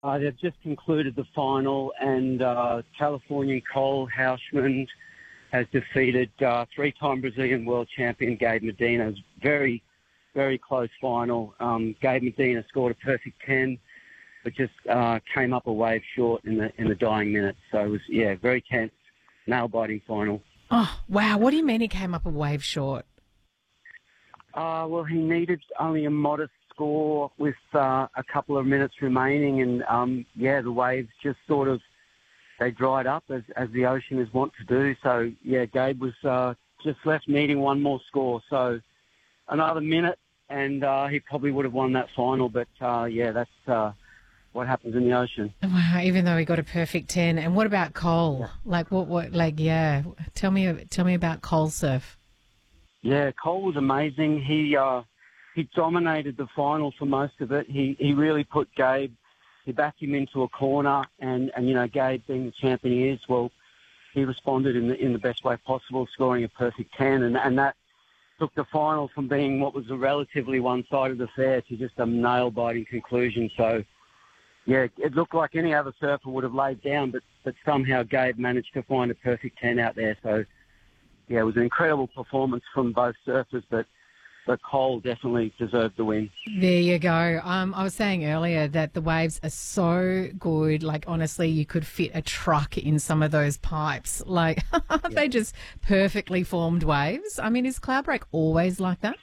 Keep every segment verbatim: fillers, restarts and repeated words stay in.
Uh, they've just concluded the final, and uh, Californian Cole Hausman has defeated uh, three-time Brazilian world champion Gabe Medina. It was a very, very close final. Um, Gabe Medina scored a perfect ten, but just uh, came up a wave short in the in the dying minutes. So it was, yeah, very tense, nail-biting final. Oh, wow. What do you mean he came up a wave short? Uh, well, he needed only a modest score with uh, a couple of minutes remaining, and um, yeah, the waves just sort of they dried up as as the ocean is wont to do. So yeah, Gabe was uh, just left needing one more score, so another minute, and uh, he probably would have won that final. But uh, yeah, that's uh, what happens in the ocean. Wow, even though he got a perfect ten. And what about Cole? Yeah. Like what? What? Like yeah. Tell me. Tell me about Cole surf. Yeah, Cole was amazing. He uh, he dominated the final for most of it. He he really put Gabe, he backed him into a corner, and, and you know, Gabe being the champion he is, well, he responded in the in the best way possible, scoring a perfect ten, and, and that took the final from being what was a relatively one-sided affair to just a nail-biting conclusion. So, yeah, it looked like any other surfer would have laid down, but, but somehow Gabe managed to find a perfect ten out there. So, yeah, it was an incredible performance from both surfers, but but Cole definitely deserved the win. There you go. Um, I was saying earlier that the waves are so good. Like, honestly, you could fit a truck in some of those pipes. Like, yeah. They just perfectly formed waves. I mean, is Cloudbreak always like that?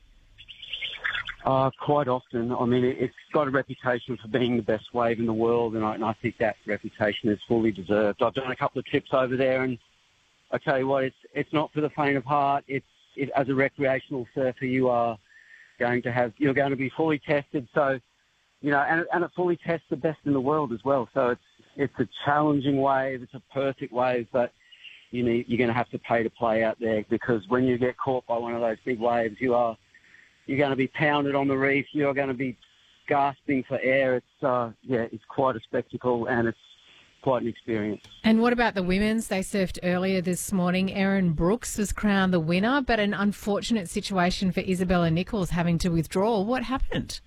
Uh, quite often. I mean, it's got a reputation for being the best wave in the world, and I, and I think that reputation is fully deserved. I've done a couple of trips over there, and I tell you what, it's it's not for the faint of heart. It's it, as a recreational surfer, you are going to have you're going to be fully tested. So, you know, and and it fully tests the best in the world as well. So it's it's a challenging wave. It's a perfect wave, but you need you're going to have to pay to play out there, because when you get caught by one of those big waves, you are you're going to be pounded on the reef. You're going to be gasping for air. It's uh, yeah, it's quite a spectacle, and it's quite an experience. And what about the women's? They surfed earlier this morning. Erin Brooks was crowned the winner, but an unfortunate situation for Isabella Nichols having to withdraw. What happened?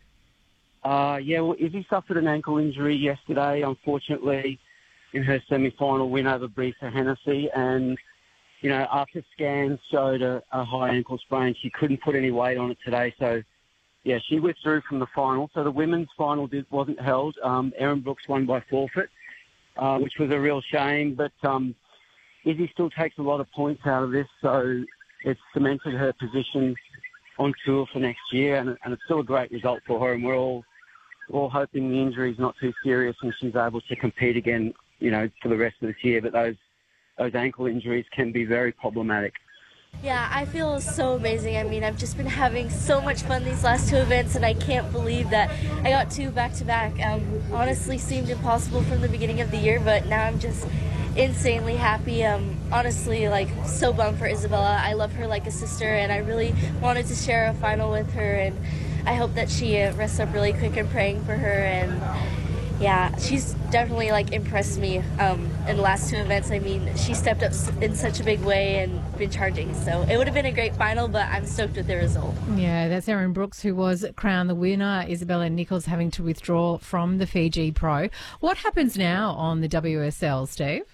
Uh, yeah, well, Izzy suffered an ankle injury yesterday, unfortunately, in her semi-final win over Brisa Hennessy. And, you know, after scans showed a, a high ankle sprain, she couldn't put any weight on it today. So, yeah, she withdrew from the final. So the women's final did, wasn't held. Um, Erin Brooks won by forfeit. Uh, which was a real shame, but um, Izzy still takes a lot of points out of this, so it's cemented her position on tour for next year, and, and it's still a great result for her, and we're all we're all hoping the injury's not too serious and she's able to compete again, you know, for the rest of this year. But those those ankle injuries can be very problematic. Yeah, I feel so amazing. I mean, I've just been having so much fun these last two events, and I can't believe that I got two back-to-back. Um, honestly, seemed impossible from the beginning of the year, but now I'm just insanely happy. Um, honestly, like, so bummed for Isabella. I love her like a sister, and I really wanted to share a final with her, and I hope that she uh, rests up really quick. and praying for her, and yeah, she's definitely, like, impressed me um, in the last two events. I mean, she stepped up in such a big way and been charging. So it would have been a great final, but I'm stoked with the result. Yeah, that's Erin Brooks, who was crowned the winner. Isabella Nichols having to withdraw from the Fiji Pro. What happens now on the W S L, Steve?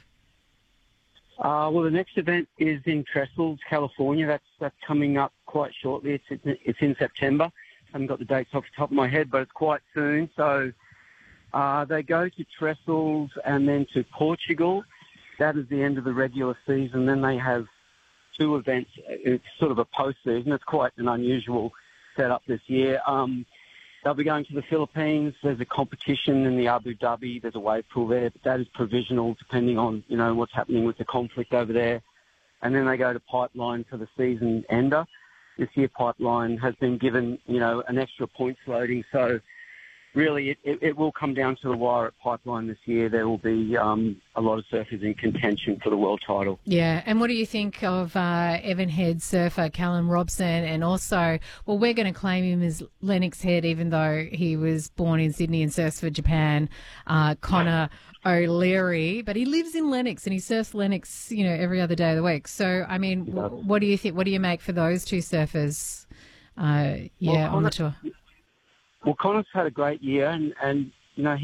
Uh, well, the next event is in Trestles, California. That's that's coming up quite shortly. It's it's in September. I haven't got the dates off the top of my head, but it's quite soon. So Uh, they go to Trestles and then to Portugal. That is the end of the regular season. Then they have two events. It's sort of a post-season. It's quite an unusual setup this year. Um, they'll be going to the Philippines. There's a competition in the Abu Dhabi. There's a wave pool there, but that is provisional depending on, you know, what's happening with the conflict over there. And then they go to Pipeline for the season ender. This year Pipeline has been given, you know, an extra points loading, so really, it, it, it will come down to the wire at Pipeline this year. There will be um, a lot of surfers in contention for the world title. Yeah, and what do you think of uh, Evan Head surfer Callum Robson? And also, well, we're going to claim him as Lennox Head, even though he was born in Sydney and surfs for Japan, uh, Connor O'Leary, but he lives in Lennox and he surfs Lennox, you know, every other day of the week. So, I mean, w- what do you think? What do you make for those two surfers? Uh, yeah, well, Connor, on the tour. Well, Connor's had a great year, and, and you know he's an,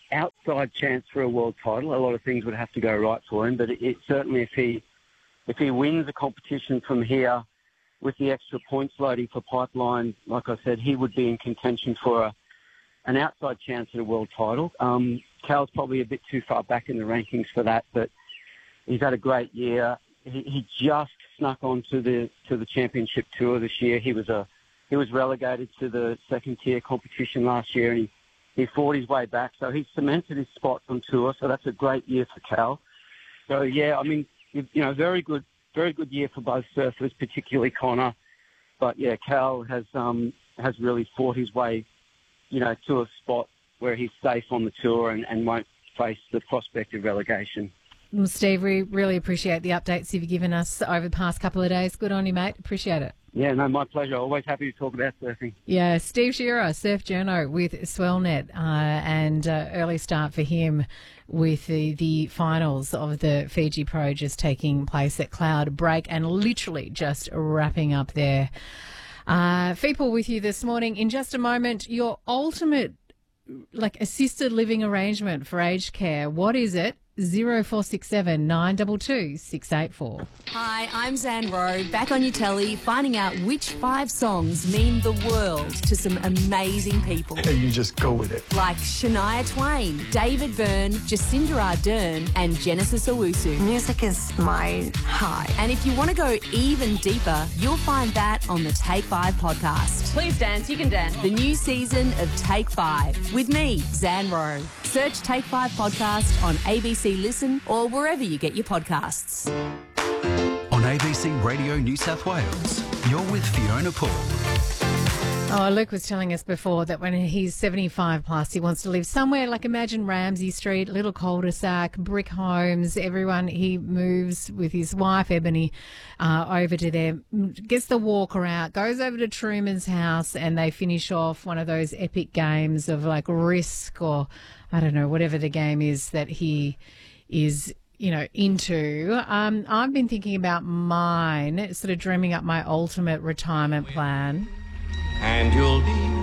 outside chance for a world title. A lot of things would have to go right for him, but it, it certainly, if he if he wins the competition from here with the extra points loading for Pipeline, like I said, he would be in contention for a, an outside chance at a world title. Um, Cal's probably a bit too far back in the rankings for that, but he's had a great year. He, he just snuck onto the to the championship tour this year. He was a he was relegated to the second tier competition last year, and he, he fought his way back. So he's cemented his spot on tour. So that's a great year for Cal. So yeah, I mean, you know, very good, very good year for both surfers, particularly Connor. But yeah, Cal has um has really fought his way, you know, to a spot where he's safe on the tour and, and won't face the prospect of relegation. Well, Steve, we really appreciate the updates you've given us over the past couple of days. Good on you, mate. Appreciate it. Yeah, no, my pleasure. Always happy to talk about surfing. Yeah, Steve Shearer, surf journo with Swellnet, uh, and uh, early start for him with the, the finals of the Fiji Pro just taking place at Cloud Break and literally just wrapping up there. Uh, Feeple with you this morning. In just a moment, your ultimate like assisted living arrangement for aged care. What is it? zero four six seven nine two two six eight four. Hi, I'm Zan Rowe, back on your telly, finding out which five songs mean the world to some amazing people. And you just go with it. Like Shania Twain, David Byrne, Jacinda Ardern, and Genesis Owusu. Music is my high. And if you want to go even deeper, you'll find that on the Take Five podcast. Please dance, you can dance. The new season of Take Five with me, Zan Rowe. Search Take Five podcast on A B C Listen or wherever you get your podcasts. On A B C Radio New South Wales, you're with Fiona Paul. Oh, Luke was telling us before that when he's seventy-five plus, he wants to live somewhere like, imagine Ramsay Street, little cul-de-sac, brick homes, everyone. He moves with his wife, Ebony, uh, over to there, gets the walker out, goes over to Truman's house, and they finish off one of those epic games of like Risk or, I don't know, whatever the game is that he is, you know, into. Um, I've been thinking about mine, sort of dreaming up my ultimate retirement plan. And you'll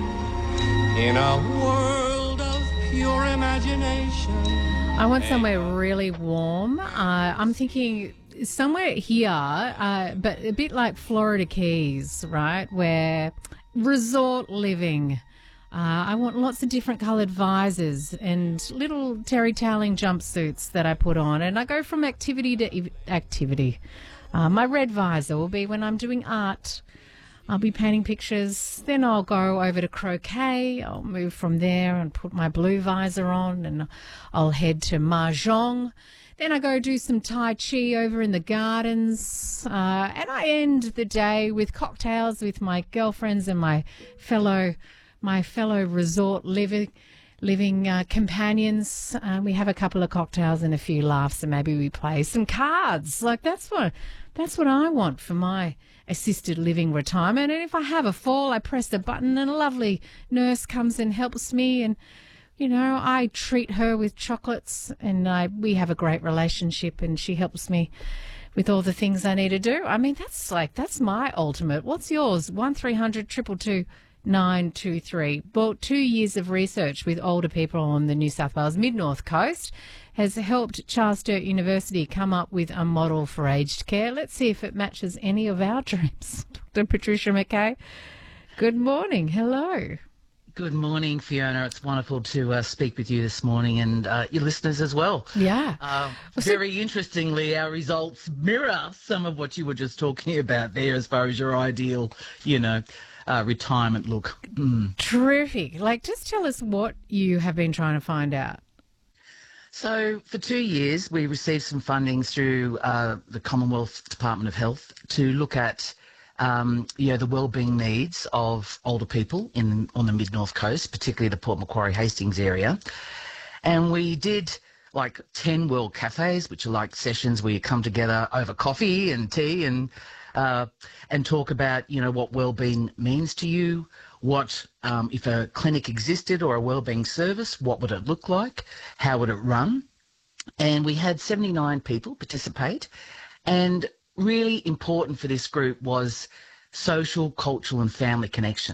be in a world of pure imagination. I want somewhere really warm. Uh, I'm thinking somewhere here, uh, but a bit like Florida Keys, right, where resort living. Uh, I want lots of different coloured visors and little terry toweling jumpsuits that I put on. And I go from activity to ev- activity. Uh, my red visor will be when I'm doing art. I'll be painting pictures. Then I'll go over to croquet. I'll move from there and put my blue visor on, and I'll head to Mahjong. Then I go do some Tai Chi over in the gardens. Uh, and I end the day with cocktails with my girlfriends and my fellow my fellow resort living living uh, companions. Uh, we have a couple of cocktails and a few laughs, and maybe we play some cards. Like that's what that's what I want for my assisted living retirement. And if I have a fall, I press a button and a lovely nurse comes and helps me, and you know, I treat her with chocolates, and I we have a great relationship, and she helps me with all the things I need to do. I mean, that's like that's my ultimate. What's yours? One three hundred two two two nine two three. Well, two years of research with older people on the New South Wales Mid-North Coast has helped Charles Sturt University come up with a model for aged care. Let's see if it matches any of our dreams. Doctor Patricia McKay, good morning. Hello. Good morning, Fiona. It's wonderful to uh, speak with you this morning, and uh, your listeners as well. Yeah. Uh, well, very so- interestingly, our results mirror some of what you were just talking about there as far as your ideal, you know, uh, retirement look. Mm. Terrific. Like, just tell us what you have been trying to find out. So for two years, we received some funding through uh, the Commonwealth Department of Health to look at Um, you know, the wellbeing needs of older people in on the Mid-North Coast, particularly the Port Macquarie Hastings area. And we did like ten world cafes, which are like sessions where you come together over coffee and tea and uh, and talk about, you know, what wellbeing means to you, what um, if a clinic existed or a wellbeing service, what would it look like, how would it run? And we had seventy-nine people participate, and really important for this group was social, cultural and family connections.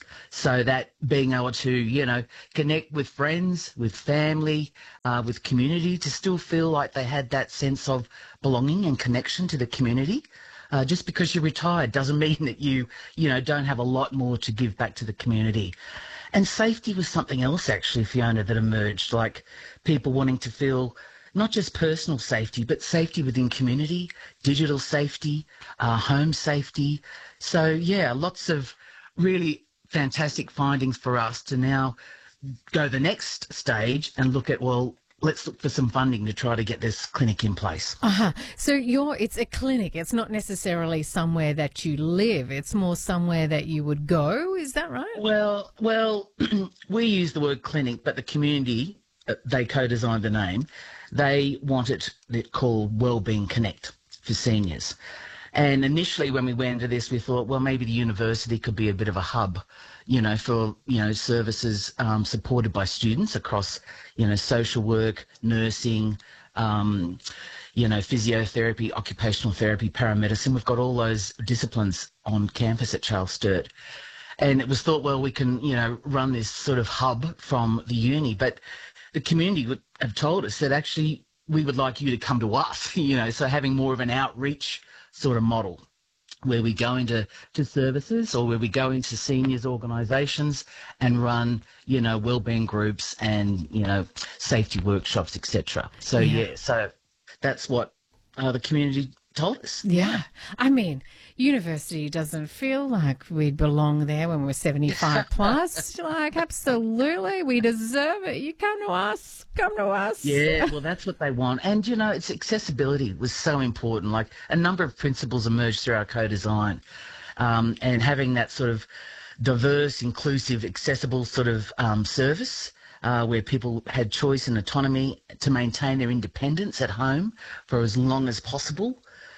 So that being able to, you know, connect with friends, with family, uh, with community, to still feel like they had that sense of belonging and connection to the community. Uh, just because you're retired doesn't mean that you, you know, don't have a lot more to give back to the community. And safety was something else, actually, Fiona, that emerged, like people wanting to feel not just personal safety, but safety within community, digital safety, uh, home safety. So, yeah, lots of really fantastic findings for us to now go the next stage and look at, well, let's look for some funding to try to get this clinic in place. Uh-huh. So you're, it's a clinic. It's not necessarily somewhere that you live. It's more somewhere that you would go. Is that right? Well, well, we use the word clinic, but the community, uh, they co-designed the name. They want it called Wellbeing Connect for seniors. And initially when we went into this, we thought, well, maybe the university could be a bit of a hub, you know, for, you know, services um, supported by students across, you know, social work, nursing, um, you know, physiotherapy, occupational therapy, paramedicine. We've got all those disciplines on campus at Charles Sturt. And it was thought, well, we can, you know, run this sort of hub from the uni. But the community would have told us that actually we would like you to come to us, you know, so having more of an outreach sort of model where we go into to services or where we go into seniors organisations and run, you know, wellbeing groups and, you know, safety workshops, et cetera. So, yeah, yeah so that's what uh, the community told us. Yeah. I mean, university doesn't feel like we'd belong there when we're seventy-five plus. Like, absolutely, we deserve it. You come to us, come to us. Yeah, well, that's what they want. And, you know, it's accessibility was so important. Like, a number of principles emerged through our co-design, um, and having that sort of diverse, inclusive, accessible sort of um, service uh, where people had choice and autonomy to maintain their independence at home for as long as possible.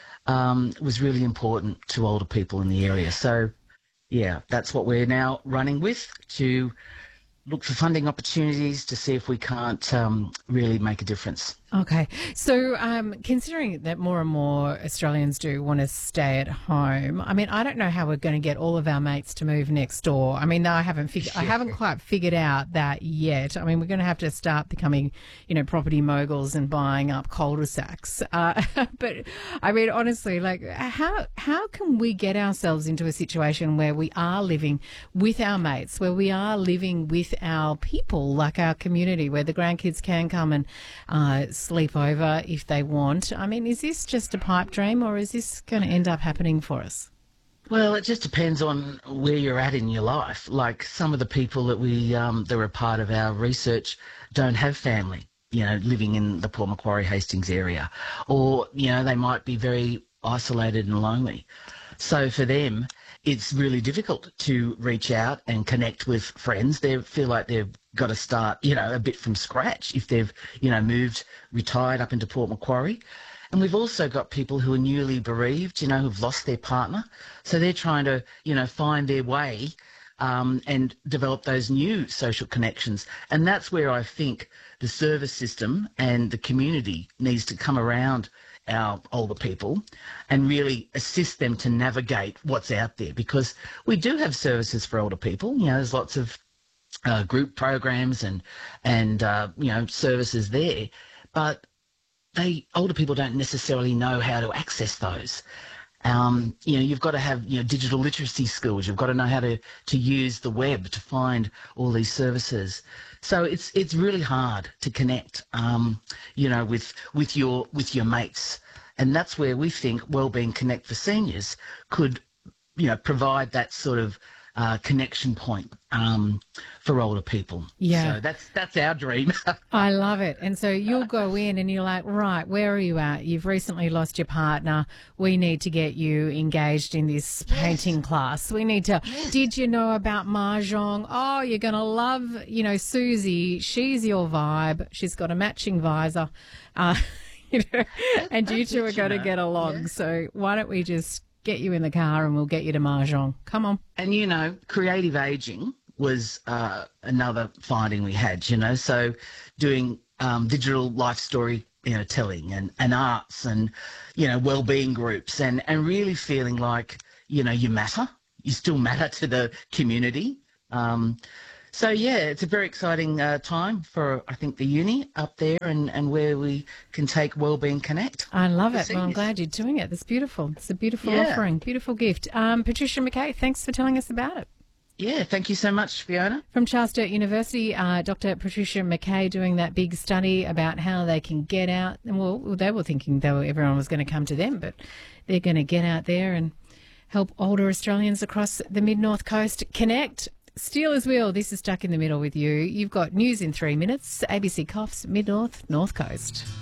Um, was really important to older people in the area. So, yeah, that's what we're now running with, to look for funding opportunities to see if we can't um, really make a difference. Okay. So um, considering that more and more Australians do want to stay at home, I mean, I don't know how we're going to get all of our mates to move next door. I mean, I haven't figured, I haven't quite figured out that yet. I mean, we're going to have to start becoming, you know, property moguls and buying up cul-de-sacs. Uh, but I mean, honestly, like how, how can we get ourselves into a situation where we are living with our mates, where we are living with our people, like our community, where the grandkids can come and uh, sleep over if they want? I mean, is this just a pipe dream or is this going to end up happening for us? Well, it just depends on where you're at in your life. Like some of the people that we um, that were a part of our research don't have family, you know, living in the Port Macquarie Hastings area, or, you know, they might be very isolated and lonely. So for them, it's really difficult to reach out and connect with friends. They feel like they've got to start, you know, a bit from scratch if they've, you know, moved, retired up into Port Macquarie. And we've also got people who are newly bereaved, you know, who've lost their partner. So they're trying to, you know, find their way um, and develop those new social connections. And that's where I think the service system and the community needs to come around our older people and really assist them to navigate what's out there, because we do have services for older people. You know, there's lots of uh, group programs and and uh, you know, services there, but they older people don't necessarily know how to access those. Um, you know, you've got to have, you know, digital literacy skills. You've got to know how to, to use the web to find all these services. So it's it's really hard to connect, um, you know, with with your with your mates, and that's where we think Wellbeing Connect for seniors could, you know, provide that sort of uh, connection point um, for older people. Yeah. So that's that's our dream. I love it. And so you'll go in and you're like, right, where are you at? You've recently lost your partner. We need to get you engaged in this painting yes. class. We need to, yes. did you know about Mahjong? Oh, you're going to love, you know, Susie. She's your vibe. She's got a matching visor. Uh, you know, and you two are going to get along. Yeah. So why don't we just get you in the car and we'll get you to Mahjong. Come on. And, you know, creative ageing was uh, another finding we had, you know, so doing um, digital life story, you know, telling and, and arts and, you know, wellbeing groups and, and really feeling like, you know, you matter. You still matter to the community. Um, so, yeah, it's a very exciting uh, time for, I think, the uni up there and, and where we can take Wellbeing Connect. I love it. For Well, I'm seniors. glad you're doing it. That's beautiful. It's a beautiful Yeah. offering, beautiful gift. Um, Patricia McKay, thanks for telling us about it. Yeah, thank you so much, Fiona. From Charles Sturt University, uh, Doctor Patricia McKay doing that big study about how they can get out. And well, they were thinking they were, everyone was going to come to them, but they're going to get out there and help older Australians across the mid-north coast connect. Steelers Wheel, this is Stuck in the Middle with you. You've got news in three minutes. A B C Coffs, Mid-North, North Coast.